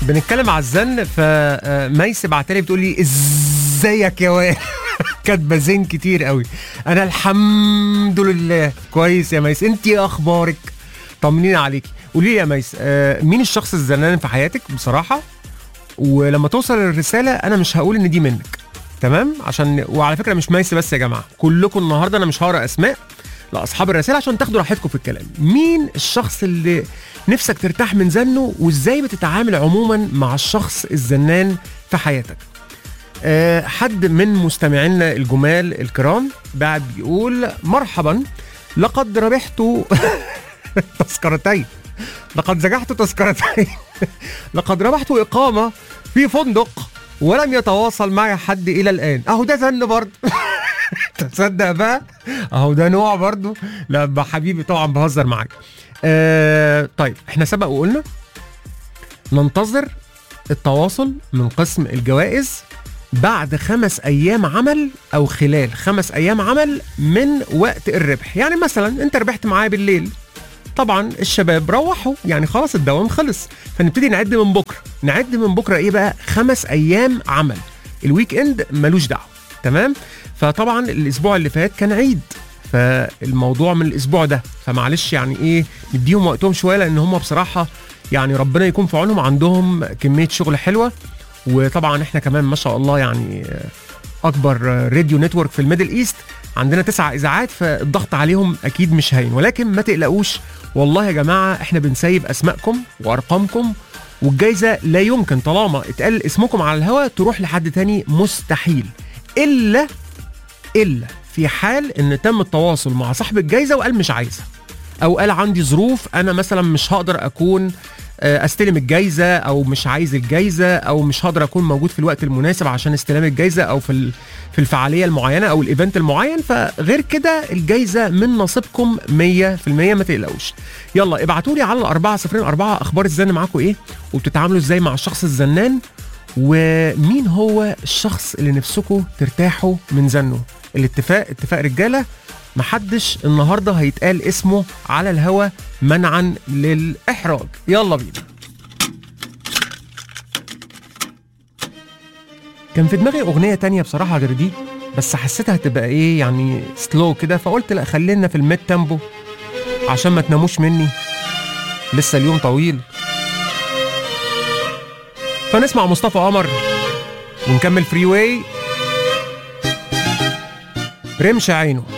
بنتكلم على الزن، فميس بعتلي بتقول لي ازيك يا وائل. كاتبه زين كتير قوي. انا الحمد لله كويس يا ميس، انت ايه اخبارك؟ طمنينا عليكي. قولي لي يا ميس، مين الشخص الزنان في حياتك بصراحه؟ ولما توصل الرساله انا مش هقول ان دي منك، تمام؟ عشان وعلى فكره مش ميس بس يا جماعه، كلكم النهارده انا مش هقرا اسماء لاصحاب الرساله عشان تاخدوا راحتكم في الكلام. مين الشخص اللي نفسك ترتاح من زنه، وازاي بتتعامل عموما مع الشخص الزنان في حياتك؟ حد من مستمعينا الجمال الكرام بعد بيقول مرحبا، لقد ربحت تذكرتين، لقد زجحت تذكرتين. لقد ربحت إقامة في فندق ولم يتواصل معي حد إلى الآن. أهو ده زن برضه. تصدق بقى، أهو ده نوع برضه. لا حبيبي طبعا بهزر معاك. طيب احنا سبق وقلنا ننتظر التواصل من قسم الجوائز بعد 5 أيام عمل أو خلال 5 أيام عمل من وقت الربح. يعني مثلا أنت ربحت معايا بالليل، طبعا الشباب روحوا، يعني خلاص الدوام خلص، فنبتدي نعد من بكرة. نعد من بكرة إيه بقى؟ 5 أيام عمل، الويك إند ملوش دعوة، تمام؟ فطبعا الأسبوع اللي فات كان عيد، فالموضوع من الأسبوع ده، فمعلش يعني إيه نديهم وقتهم شوية، لأن هم بصراحة يعني ربنا يكون في عونهم، عندهم كمية شغل حلوة. وطبعا احنا كمان ما شاء الله يعني اكبر راديو نتورك في الميدل ايست، عندنا 9 اذاعات، فالضغط عليهم اكيد مش هين. ولكن ما تقلقوش والله يا جماعه، احنا بنسيب اسماءكم وارقامكم، والجايزه لا يمكن طالما اتقال اسمكم على الهواء تروح لحد تاني، مستحيل، الا في حال ان تم التواصل مع صاحب الجايزه وقال مش عايزه، او قال عندي ظروف انا مثلا مش هقدر اكون استلم الجايزه، او مش عايز الجايزه، او مش هقدر اكون موجود في الوقت المناسب عشان استلام الجايزه، او في الفعاليه المعينه او الايفنت المعين. فغير كده الجايزه من نصيبكم 100%، ما تقلقوش. يلا ابعتوا لي على 4004 اخبار الزن معاكم ايه، وبتتعاملوا ازاي مع الشخص الزنان، ومين هو الشخص اللي نفسكم ترتاحوا من زنه. الاتفاق اتفاق رجاله، محدش النهارده هيتقال اسمه على الهوا منعا للإحراج. يلا بينا. كان في دماغي أغنية تانية بصراحة غير دي، بس حسيتها هتبقى ايه يعني سلو كده، فقلت لا خلينا في الميد تامبو عشان ما تناموش مني، لسه اليوم طويل. فنسمع مصطفى قمر ونكمل فري واي، رمش عينه.